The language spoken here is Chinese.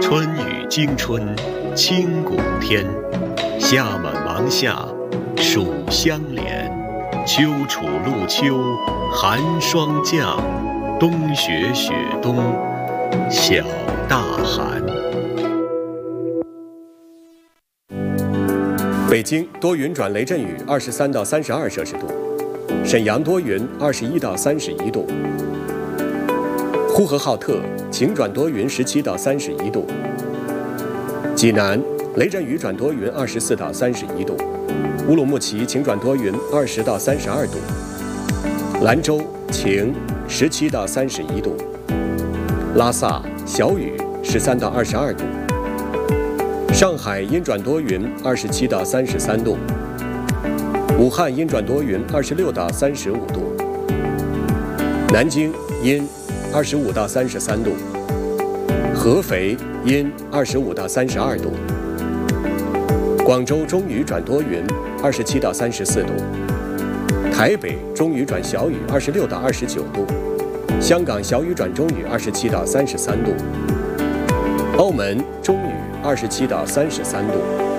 春雨惊春清谷天，夏满芒夏暑相连，秋处露秋寒霜降，冬雪雪冬小大寒。 北京多云转雷阵雨，23到32摄氏度；沈阳多云，21到31度；呼和浩特晴转多云，17到31度；济南雷阵雨转多云，24到31度；乌鲁木齐晴转多云，20到32度；兰州晴，17到31度；拉萨小雨，13到22度；上海阴转多云，27到33度；武汉阴转多云，26到35度；南京阴，25到33度；合肥阴，25到32度；广州中雨转多云，27到34度；台北中雨转小雨，26到29度；香港小雨转中雨，27到33度；澳门中雨27到33度。